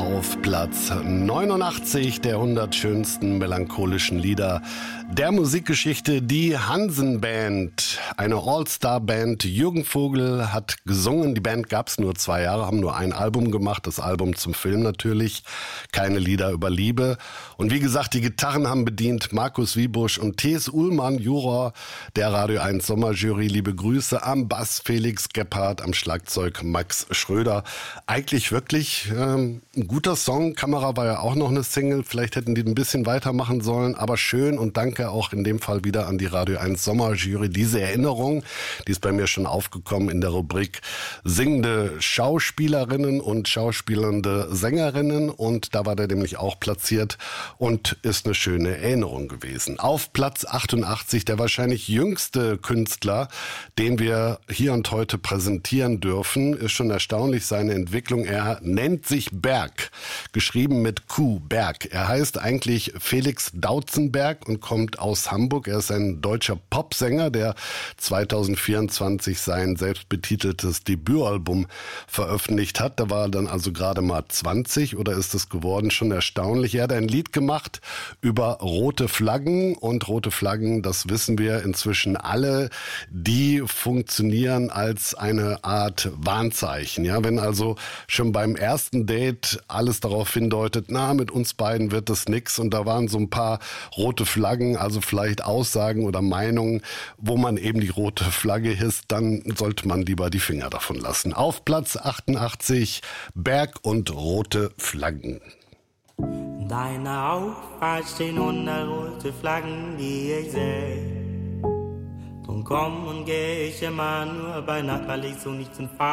auf Platz 89 der 100 schönsten melancholischen Lieder der Musikgeschichte. Die Hansen Band, eine All-Star-Band. Jürgen Vogel hat gesungen. Die Band gab es nur 2 Jahre, haben nur ein Album gemacht, das Album zum Film natürlich. Keine Lieder über Liebe. Und wie gesagt, die Gitarren haben bedient Markus Wiebusch und T.S. Uhlmann, Juror der Radio 1 Sommerjury. Liebe Grüße. Am Bass Felix Gebhardt, am Schlagzeug Max Schröder. Eigentlich wirklich ein guter Song. Kamera war ja auch noch eine Single. Vielleicht hätten die ein bisschen weitermachen sollen. Aber schön, und danke auch in dem Fall wieder an die Radio 1 Sommerjury. Diese Erinnerung, die ist bei mir schon aufgekommen in der Rubrik singende Schauspielerinnen und schauspielende Sängerinnen. Und da war der nämlich auch platziert und ist eine schöne Erinnerung gewesen. Auf Platz 88 der wahrscheinlich jüngste Künstler, den wir hier und heute präsentieren dürfen, ist schon erstaunlich seine Entwicklung. Er nennt sich Berg, geschrieben mit Q, Berg. Er heißt eigentlich Felix Dautzenberg und kommt aus Hamburg. Er ist ein deutscher Popsänger, der 2024 sein selbstbetiteltes Debütalbum veröffentlicht hat. Da war er dann also gerade mal 20 oder ist es geworden, schon erstaunlich. Er hat ein Lied gemacht über rote Flaggen, und rote Flaggen, das wissen wir inzwischen alle, die funktionieren als eine Art Warnzeichen. Ja, wenn also schon beim ersten Date alles darauf hindeutet, na, mit uns beiden wird das nix, und da waren so ein paar rote Flaggen, also vielleicht Aussagen oder Meinungen, wo man eben die rote Flagge hisst, dann sollte man lieber die Finger davon lassen. Auf Platz 88 Berg und rote Flaggen. Deine Auffahrt stehen 100 rote Flaggen, die ich sehe. Drum komm und geh ich immer nur bei Nacht, weil ich so nichts in Farbe